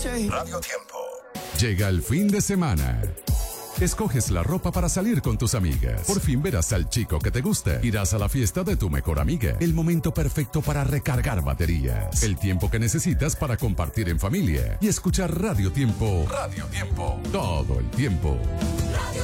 Radio Tiempo. Llega el fin de semana. Escoges la ropa para salir con tus amigas. Por fin verás al chico que te gusta. Irás a la fiesta de tu mejor amiga. El momento perfecto para recargar baterías. El tiempo que necesitas para compartir en familia. Y escuchar Radio Tiempo. Radio Tiempo. Todo el tiempo. Radio